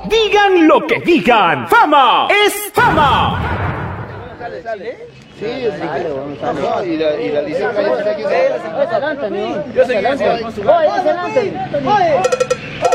Digan lo que digan, ¡fama es fama! ¿Sale? Sí, sale. Y la licencia. Yo sé que Oye,